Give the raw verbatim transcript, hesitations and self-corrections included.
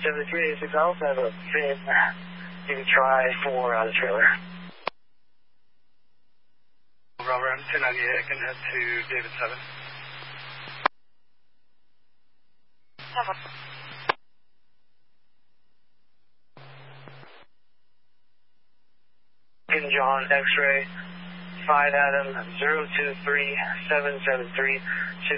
seventy-three eighty-six Alpha, have a fin. Maybe try four out of the trailer. Robert, I'm ten ninety-eight, I can head to David seven. Seven. King John, X-ray, five Adam, zero two three seven seven three.